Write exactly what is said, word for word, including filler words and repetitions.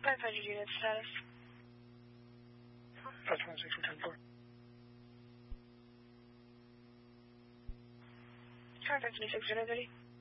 five hundred unit status. five twenty-six for ten four. Car five twenty-six, zero thirty.